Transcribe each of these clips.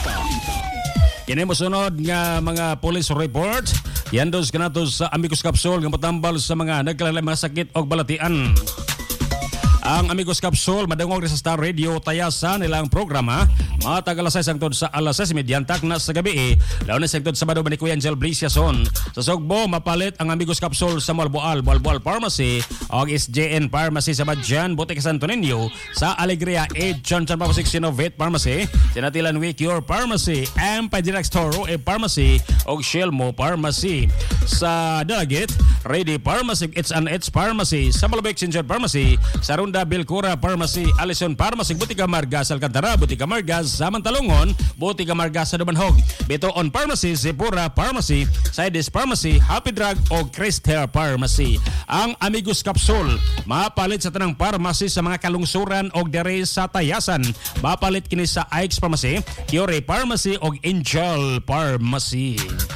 Kini mo sunod nga mga police report. Yan dos kanatos sa Amigos Capsule nga matambal sa mga nagkalain mga sakit o balatian. Ang Amigos Capsule madungog sa Star Radio tayasan nilang programa matag alas 6 hangtod sa alas 6:30 na sa gabi. Laon na hangtod Sabado ni Kuya Angel Blisiason. Sa Sugbo mapalit ang Amigos Capsule sa Malboal Pharmacy o SJN Pharmacy sa Badjan, Botica Santo Niño, sa Alegria Johnson Pharmacy, Sinovate Pharmacy, Sinatilan We Cure Pharmacy, Empire Direct Store Pharmacy o Shelmo Pharmacy. Sa Dalagit, Ready Pharmacy, It's an It's Pharmacy, sa Malabek Sinjad Pharmacy, sa Runda Bilcura Pharmacy, Alison Pharmacy, Butika Margas Alcantara, Butika Margas Samantalongon, Butika Margas sa Dumanhog, Bitoon Pharmacy, Zipura Pharmacy, Sidis Pharmacy, Happy Drug o Christhair Pharmacy. Ang Amigos Capsule mapalit sa tanang pharmacy sa mga kalungsuran o dere sa tayasan. Mapalit kini sa Ike's Pharmacy, Cure Pharmacy o Angel Pharmacy.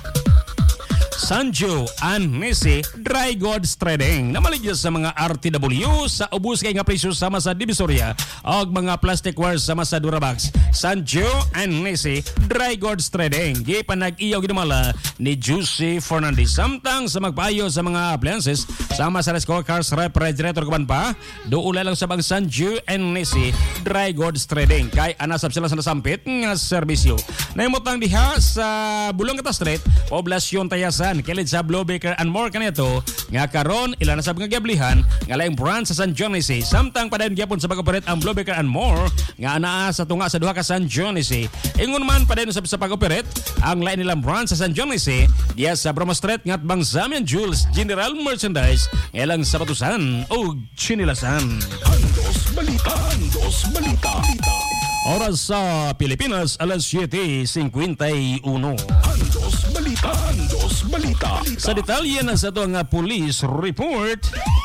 Sanjo and Nisi Dry Goods Trading namaligya sa mga RTW sa ubos kay nga presyo sama sa Divisoria og mga plasticware sama sa Durabox. Sanjo and Nisi Dry Goods Trading gipanag-iyaw ginamala ni Juicy Fernandez samtang sa magpayo sa mga appliances sama sa rice cookers, refrigerator kuban pa duula lang sa bang Sanjo and Nisi Dry Goods Trading kay anasab sila sa nasampit nga serbisyo. Nahimutang diha sa Bulong Kata Street, Poblasyon Tayasan, kilid sa Blue Baker and More kanito nga karon ilan na sab nga giablihan nga laing brand sa San Johnese samtang padayon gyapon sa pag-operate ang Blue Baker and More nga anaa sa tunga sa duha ka San Johnese. Ingon man padayon sa pag-operate ang lain nilang brand sa San Johnese diya sa Broma Street ngat Bangzamian Jules General Merchandise ilang sabatusan o chinilasan. Andos Balita. Oras sa Pilipinas, alas 7:51. Andos Balita. Sa detalye na sa ito nga police report.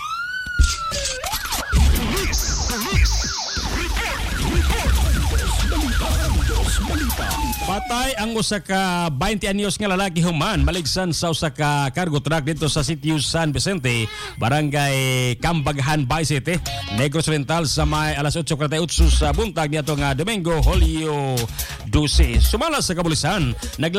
Andos Balita. Patay ang usa ka 20 anyos nga lalaki human maligsan sa usa ka cargo truck dito sa sitio San Vicente, Barangay Cambaghan, Bay City, Negros Oriental sa may alas 8:48 sa buntag niadto nga Domingo, Hulyo 12. Sumala sa kapulisan,